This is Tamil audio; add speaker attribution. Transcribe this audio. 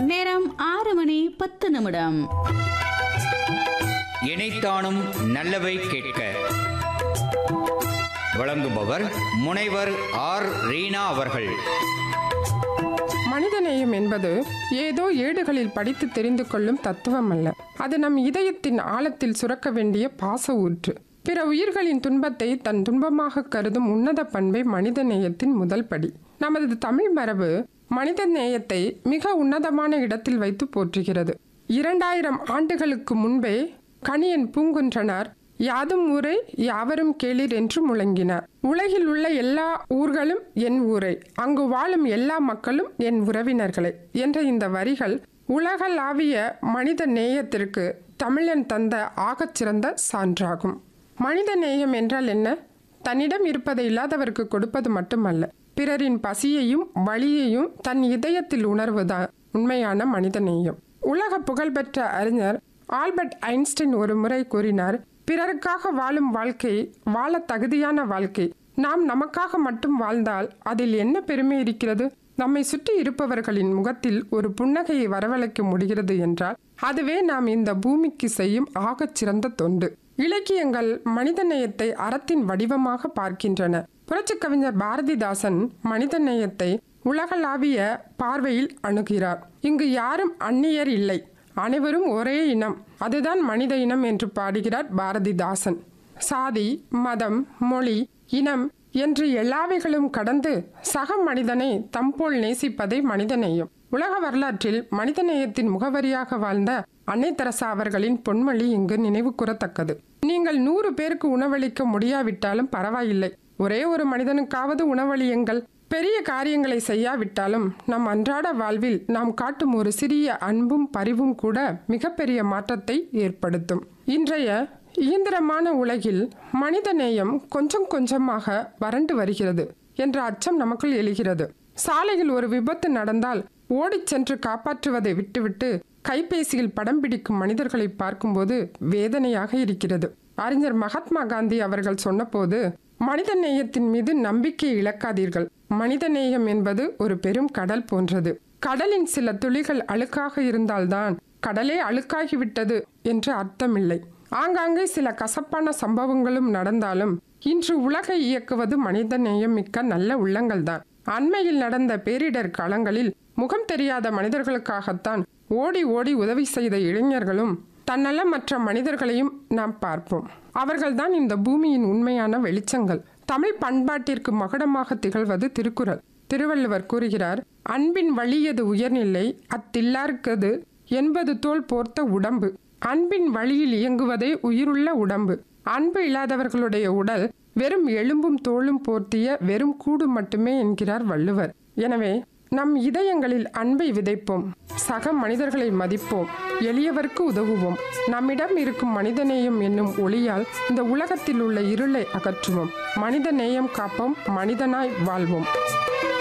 Speaker 1: நேரம் 6:10.
Speaker 2: இணைத்தானும் நல்லவை கேட்க வழங்குபவர் முனைவர் ஆர் ரீனா அவர்கள்.
Speaker 3: மனிதநேயம் என்பது ஏதோ ஏடுகளில் படித்து தெரிந்து கொள்ளும் தத்துவம் அல்ல. அது நம் இதயத்தின் ஆழத்தில் சுரக்க வேண்டிய பாச ஊற்று. பிற உயிர்களின் துன்பத்தை தன் துன்பமாக கருதும் உன்னத பண்பை மனிதநேயத்தின் முதல் படி. நமது தமிழ் மரபு மனித நேயத்தை மிக உன்னதமான இடத்தில் வைத்து போற்றுகிறது. 2000 ஆண்டுகளுக்கு முன்பே கணியன் பூங்குன்றனார் யாதும் ஊரே யாவரும் கேளீர் என்று முழங்கினார். உலகில் உள்ள எல்லா ஊர்களும் என் ஊரே, அங்கு வாழும் எல்லா மக்களும் என் உறவினர்களே என்ற இந்த வரிகள் உலகளாவிய மனித நேயத்திற்கு தமிழன் தந்த ஆகச்சிறந்த சான்றாகும். மனித நேயம் என்றால் என்ன? தன்னிடம் இருப்பதை இல்லாதவருக்கு கொடுப்பது மட்டுமல்ல, பிறரின் பசியையும் வலியையும் தன் இதயத்தில் உணர்வதுதான் உண்மையான மனித நேயம். உலக புகழ்பெற்ற அறிஞர் ஆல்பர்ட் ஐன்ஸ்டைன் ஒரு முறை கூறினார், பிறருக்காக வாழும் வாழ்க்கை வாழ தகுதியான வாழ்க்கை. நாம் நமக்காக மட்டும் வாழ்ந்தால் அதில் என்ன பெருமை இருக்கிறது? நம்மை சுற்றி இருப்பவர்களின் முகத்தில் ஒரு புன்னகையை வரவழைக்க முடிகிறது என்றால் அதுவே நாம் இந்த பூமிக்கு செய்யும் ஆகச்சிறந்த தொண்டு. இலக்கியங்கள் மனிதநேயத்தை அறத்தின் வடிவமாக பார்க்கின்றன. புரட்சிக் கவிஞர் பாரதிதாசன் மனிதநேயத்தை உலகளாவிய பார்வையில் அணுகிறார். இங்கு யாரும் அந்நியர் இல்லை, அனைவரும் ஒரே இனம், அதுதான் மனித இனம் என்று பாடுகிறார் பாரதிதாசன். சாதி, மதம், மொழி, இனம் என்று எல்லாவைகளும் கடந்து சக மனிதனை தம்போல் நேசிப்பதை மனிதநேயம். உலக வரலாற்றில் மனிதநேயத்தின் முகவரியாக வாழ்ந்த அன்னை தெரசா அவர்களின் பொன்மொழி இங்கு நினைவு கூறத்தக்கது. நீங்கள் 100 பேருக்கு உணவளிக்க முடியாவிட்டாலும் பரவாயில்லை, ஒரே ஒரு மனிதனுக்காவது உணவளியுங்கள். பெரிய காரியங்களை செய்யாவிட்டாலும் நம் அன்றாட வாழ்வில் நாம் காட்டும் ஒரு சிறிய அன்பும் பரிவும் கூட மிகப்பெரிய மாற்றத்தை ஏற்படுத்தும். இன்றைய இயந்திரமான உலகில் மனிதநேயம் கொஞ்சம் கொஞ்சமாக வறண்டு வருகிறது என்ற அச்சம் நமக்குள் எழுகிறது. சாலையில் ஒரு விபத்து நடந்தால் ஓடிச் சென்று காப்பாற்றுவதை விட்டுவிட்டு கைபேசியில் படம் பிடிக்கும் மனிதர்களை பார்க்கும்போது வேதனையாக இருக்கிறது. அறிஞர் மகாத்மா காந்தி அவர்கள் சொன்னபோது, மனித நேயத்தின் மீது நம்பிக்கை இழக்காதீர்கள். மனித நேயம் என்பது ஒரு பெரும் கடல் போன்றது. கடலின் சில துளிகள் அழுக்காக இருந்தால்தான் கடலே அழுக்காகிவிட்டது என்று அர்த்தமில்லை. ஆங்காங்கே சில கசப்பான சம்பவங்களும் நடந்தாலும் இன்று உலகை இயக்குவது மனித நேயம் மிக்க நல்ல உள்ளங்கள்தான். அண்மையில் நடந்த பேரிடர் காலங்களில் முகம் தெரியாத மனிதர்களுக்காகத்தான் ஓடி ஓடி உதவி செய்த இளைஞர்களும் தன்னலமற்ற மனிதர்களையும் நாம் பார்ப்போம். அவர்கள்தான் இந்த பூமியின் உண்மையான வெளிச்சங்கள். தமிழ் பண்பாட்டிற்கு மகுடமாக திகழ்வது திருக்குறள். திருவள்ளுவர் கூறுகிறார், அன்பின் வழியது உயர்நிலை அத்தில்லார்க்கது என்பது தோல் போர்த்த உடம்பு. அன்பின் வழியில் இயங்குவதே உயிருள்ள உடம்பு. அன்பு இல்லாதவர்களுடைய உடல் வெறும் எலும்பும் தோளும் போர்த்திய வெறும் கூடு மட்டுமே என்கிறார் வள்ளுவர். எனவே நம் இதயங்களில் அன்பை விதைப்போம், சக மனிதர்களை மதிப்போம், எளியவருக்கு உதவுவோம். நம்மிடம் இருக்கும் மனிதநேயம் என்னும் ஒளியால் இந்த உலகத்தில் உள்ள இருளை அகற்றுவோம். மனித நேயம் காப்போம், மனிதனாய் வாழ்வோம்.